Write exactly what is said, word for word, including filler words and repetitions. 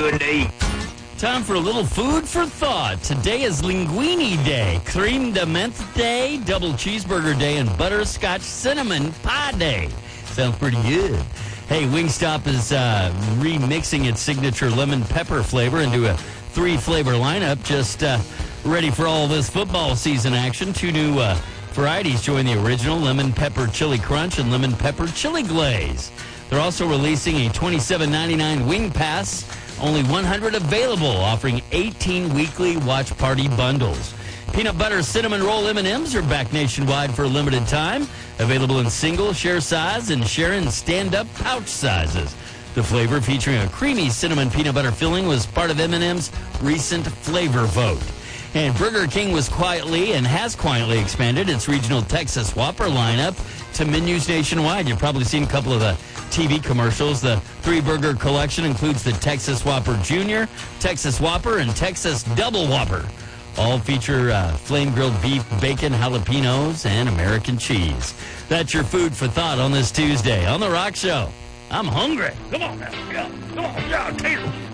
good to eat. Time for a little food for thought. Today is Linguine Day, Creme de Menthe Day, Double Cheeseburger Day, and Butterscotch Cinnamon Pie Day. Sounds pretty good. Hey, Wingstop is uh, remixing its signature lemon pepper flavor into a three-flavor lineup, just uh, ready for all this football season action. Two new uh, varieties join the original, lemon pepper chili crunch and lemon pepper chili glaze. They're also releasing a twenty-seven ninety-nine wing pass, only one hundred available, offering eighteen weekly watch party bundles. Peanut butter cinnamon roll M and M's are back nationwide for a limited time, available in single, share size, and share and stand-up pouch sizes. The flavor, featuring a creamy cinnamon peanut butter filling, was part of M and M's recent flavor vote. And Burger King was quietly and has quietly expanded its regional Texas Whopper lineup to menus nationwide. You've probably seen a couple of the T V commercials. The three-burger collection includes the Texas Whopper Junior, Texas Whopper, and Texas Double Whopper. All feature uh, flame-grilled beef, bacon, jalapenos, and American cheese. That's your food for thought on this Tuesday on The Rock Show. I'm hungry. Come on now. Yeah. Come on. Yeah, tater.